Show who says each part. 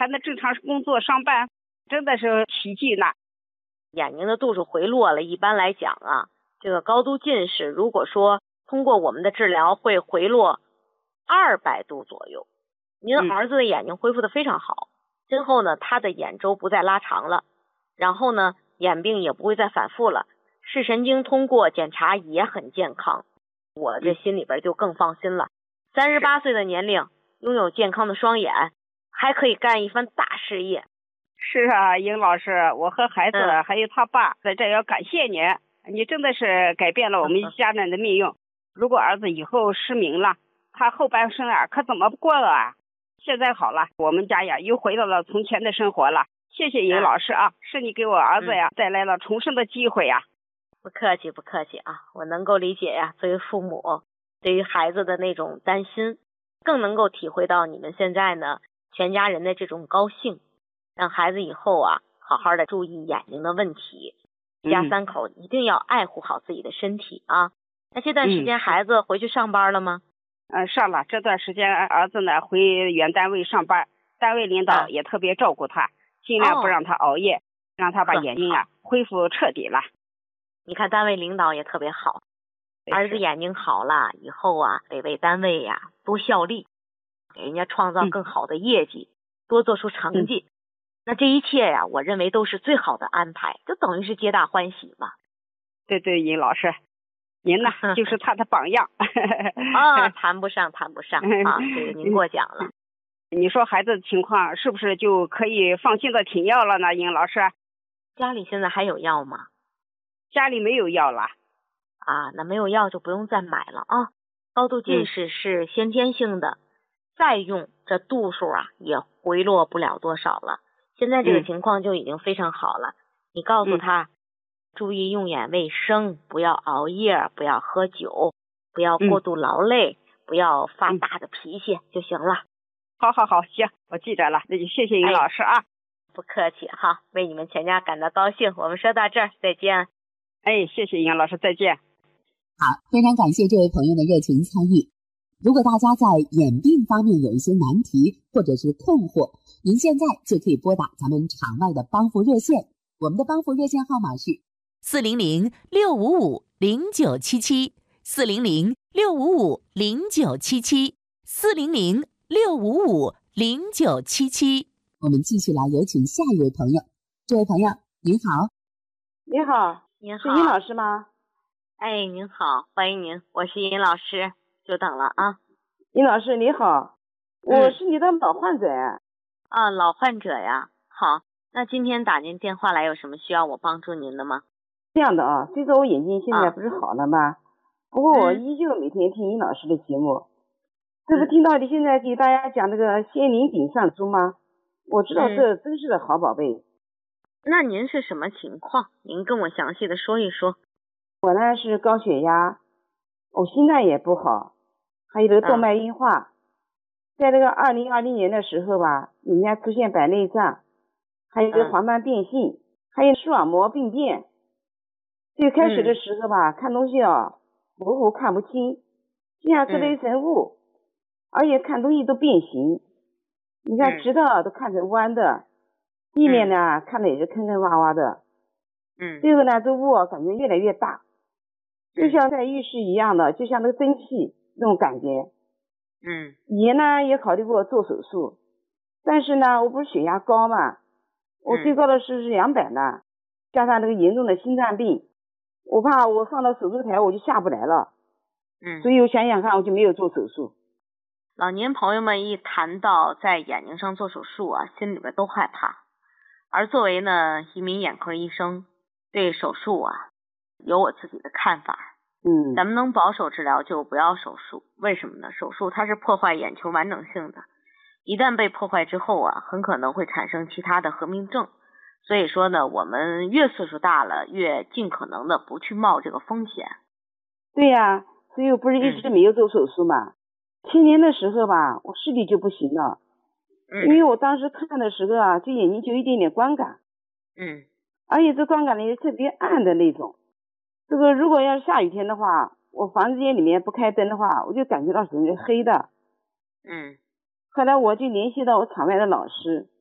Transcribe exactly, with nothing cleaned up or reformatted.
Speaker 1: 还能正常工作上班，真的是奇迹呢。
Speaker 2: 眼睛的度数回落了，一般来讲啊，这个高度近视如果说通过我们的治疗会回落二百度左右，您儿子的眼睛恢复的非常好，今后呢他的眼周不再拉长了，然后呢眼病也不会再反复了，视神经通过检查也很健康，我这心里边就更放心了。三十八岁的年龄，拥有健康的双眼，还可以干一番大事业。
Speaker 1: 是啊，尹老师，我和孩子、嗯、还有他爸在这要感谢你，你真的是改变了我们一家人的命运。如果儿子以后失明了，他后半生啊可怎么过了啊？现在好了，我们家呀又回到了从前的生活了。谢谢尹老师啊，嗯、是你给我儿子呀、嗯、带来了重生的机会呀。
Speaker 2: 不客气不客气啊，我能够理解呀，作为父母对于孩子的那种担心，更能够体会到你们现在呢全家人的这种高兴，让孩子以后啊好好的注意眼睛的问题，家三口一定要爱护好自己的身体啊。那这段时间孩子回去上班了吗？
Speaker 1: 嗯，上了。这段时间儿子呢回原单位上班，单位领导也特别照顾他，尽量不让他熬夜，让他把眼睛啊恢复彻底了。
Speaker 2: 你看单位领导也特别好，儿子眼睛好了以后啊，得为单位呀、啊、多效力，给人家创造更好的业绩，嗯、多做出成绩。嗯、那这一切呀，我认为都是最好的安排，就等于是皆大欢喜嘛。
Speaker 1: 对对，尹老师，您呢就是他的榜样。
Speaker 2: 啊，谈不上谈不上啊，这个您过奖了。
Speaker 1: 你说孩子的情况是不是就可以放心的停药了呢，尹老师？
Speaker 2: 家里现在还有药吗？
Speaker 1: 家里没有药了。
Speaker 2: 啊，那没有药就不用再买了啊。高度近视是先天性的，嗯、再用这度数啊也回落不了多少了。现在这个情况就已经非常好了。嗯、你告诉他，嗯、注意用眼卫生，不要熬夜，不要喝酒，不要过度劳累，嗯、不要发大的脾气、嗯、就行了。
Speaker 1: 好好好，行，我记着了。那就谢谢尹老师啊。哎，
Speaker 2: 不客气哈，为你们全家感到高兴。我们说到这儿，再见。
Speaker 1: 哎，谢谢尹老师，再见。
Speaker 3: 好，非常感谢这位朋友的热情参与。如果大家在眼病方面有一些难题或者是困惑，您现在就可以拨打咱们场外的帮扶热线，我们的帮扶热线号码是
Speaker 4: 四零零六五五零九七七，四零零六五五零九七七，四零零六五五零九七七。
Speaker 3: 我们继续来有请下一位朋友。这位朋友您好。
Speaker 5: 你好。
Speaker 2: 您好，
Speaker 5: 是尹老师吗？
Speaker 2: 哎，您好，欢迎您，我是尹老师，久等了啊。
Speaker 5: 尹老师你好，我是你的老患者呀。
Speaker 2: 嗯、啊，老患者呀。好，那今天打您电话来，有什么需要我帮助您的吗？
Speaker 5: 这样的啊，虽说我眼睛现在不是好了吗？啊、不过我依旧每天听尹老师的节目。这不听到你现在给大家讲这个仙灵顶上珠吗？我知道这真是个好宝贝。嗯，
Speaker 2: 那您是什么情况？您跟我详细的说一说。
Speaker 5: 我呢是高血压，我心脏也不好，还有这个动脉硬化。嗯、在这个二零二零年的时候吧，里面出现白内障，还有这个黄斑变性，嗯、还有视网膜病变。最开始的时候吧，嗯、看东西啊模糊看不清，就像是雷神雾，嗯、而且看东西都变形。你看直的都看成弯的。地面呢、嗯、看的也是坑坑洼洼的，
Speaker 2: 嗯，
Speaker 5: 最后呢这雾感觉越来越大，就像在浴室一样的，就像那个蒸汽那种感觉。
Speaker 2: 嗯，
Speaker 5: 以前呢也考虑过做手术，但是呢我不是血压高嘛，我最高的是是两百呢，加上这个严重的心脏病，我怕我上到手术台我就下不来了，
Speaker 2: 嗯，
Speaker 5: 所以我想想看我就没有做手术。
Speaker 2: 老年朋友们一谈到在眼睛上做手术啊，心里边都害怕。而作为呢一名眼科医生，对手术啊有我自己的看法。
Speaker 5: 嗯，
Speaker 2: 咱们能保守治疗就不要手术，为什么呢？手术它是破坏眼球完整性的，一旦被破坏之后啊，很可能会产生其他的合并症。所以说呢，我们越岁数大了，越尽可能的不去冒这个风险。
Speaker 5: 对呀、啊，所以我不是一直没有做手术嘛。嗯、前年的时候吧，我视力就不行了。因为我当时看的时候啊，就眼睛就有一点点光感，
Speaker 2: 嗯，
Speaker 5: 而且这光感呢也特别暗的那种。这个如果要是下雨天的话，我房间里面不开灯的话，我就感觉到整个黑的。
Speaker 2: 嗯，
Speaker 5: 后来我就联系到我场外的老师，